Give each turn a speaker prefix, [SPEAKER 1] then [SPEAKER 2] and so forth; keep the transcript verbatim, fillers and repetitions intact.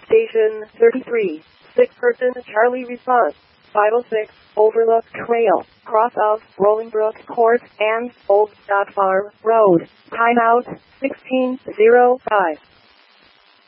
[SPEAKER 1] Station thirty-three. Six person Charlie response. five oh six, Overlook Trail, cross of Rolling Brook Court and Old Stock Farm Road. Timeout sixteen oh five.